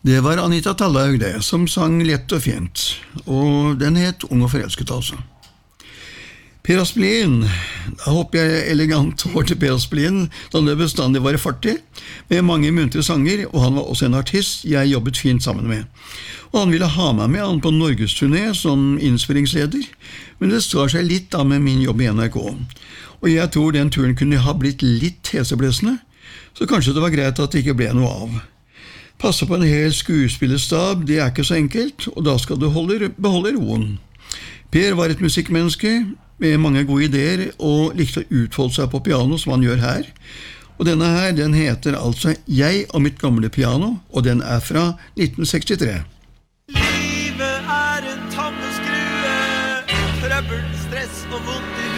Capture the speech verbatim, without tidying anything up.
Det var Anita Tallaug det, som sang lett og fint, og den het Ung og forelsket altså. Per Aspelin, da hopper jeg elegant over til Per Aspelin, da det bestandig var fartig, med mange muntre sanger, og han var også en artist jeg jobbet fint sammen med. Og han ville ha meg med han på Norgesturné som innspillingsleder, men det står seg litt da med min jobb i N R K. Og jeg tror den turen kunne ha blitt litt heseblesende, så kanskje det var greit at det ikke ble noe av. Passe på en hel skuespillerstab, det er ikke så enkelt, og da skal du holde, beholde roen. Per var et musikkmenneske med mange gode ideer, og likte å utfolde seg på piano som han gjør her. Og denne her, den heter altså Jeg og mitt gamle piano, og den er fra nitten sekstitre. Livet er en tammeskrue, trøbbel, stress og vondt i